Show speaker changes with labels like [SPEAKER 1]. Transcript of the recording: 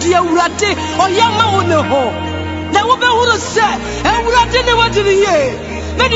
[SPEAKER 1] di ewurade oyama wo ne ho na wo be huru se ewurade ne wadiri ye